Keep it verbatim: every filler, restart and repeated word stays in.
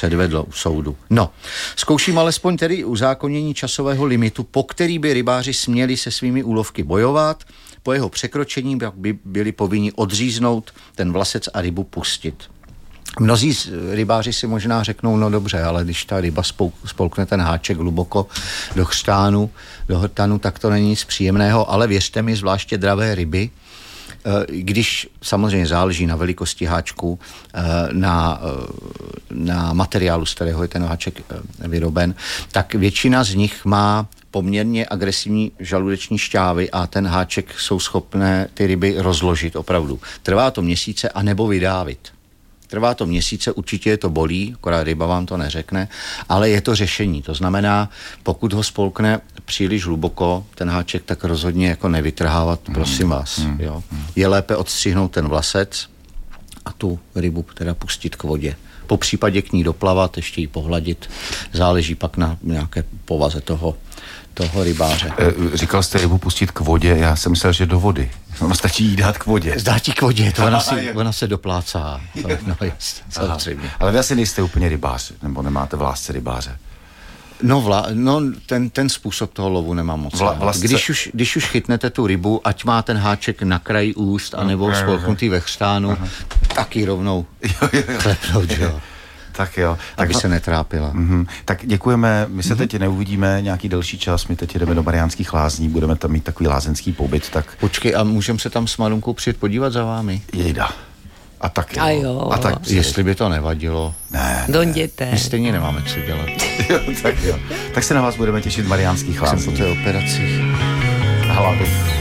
předvedlo u soudu. No, zkouším alespoň tedy uzákonění časového limitu, po který by rybáři směli se svými úlovky bojovat. Po jeho překročení by byli povinni odříznout ten vlasec a rybu pustit. Mnozí rybáři si možná řeknou, no dobře, ale když ta ryba spolkne ten háček hluboko do chřtánu, do hrtanu, tak to není nic příjemného, ale věřte mi, zvláště dravé ryby, když samozřejmě záleží na velikosti háčku, na, na materiálu, z kterého je ten háček vyroben, tak většina z nich má poměrně agresivní žaludeční šťávy a ten háček jsou schopné ty ryby rozložit opravdu. Trvá to měsíce a nebo vydávit. Trvá to měsíce, určitě je to bolí, akorát ryba vám to neřekne, ale je to řešení. To znamená, pokud ho spolkne příliš hluboko, ten háček, tak rozhodně jako nevytrhávat, prosím vás. Jo. Je lépe odstřihnout ten vlasec a tu rybu teda pustit k vodě. Po případě k ní doplavat, ještě ji pohladit, záleží pak na nějaké povaze toho, toho rybáře. Říkal jste rybu pustit k vodě, já jsem myslel, že do vody. Ono stačí jí dát k vodě. Dát jí k vodě, to ona, si, ona se doplácá. No, jest, samozřejmě. Ale vy asi nejste úplně rybář, nebo nemáte v lásce rybáře. No, vla, no ten, ten způsob toho lovu nemám moc. Vla, vlastce... když, už, když už chytnete tu rybu, ať má ten háček na kraji úst, anebo no, spolknutý ve chřtánu, aha. tak ji rovnou klepnout, jo. Tak jo. Aby tak, se netrápila. Mm-hmm. Tak děkujeme, my se mm-hmm. teď neuvidíme nějaký delší čas, my teď jdeme do Mariánských Lázní, budeme tam mít takový lázeňský pobyt, tak... Počkej, a můžeme se tam s Malunkou přijet podívat za vámi? Jejda. A tak jo. A jo. A tak, jestli by to nevadilo. Ne, ne. Jděte. My stejně nemáme co dělat. jo, tak jo. Tak se na vás budeme těšit v Mariánských Lázních. Jsem po té operaci. Hlavy.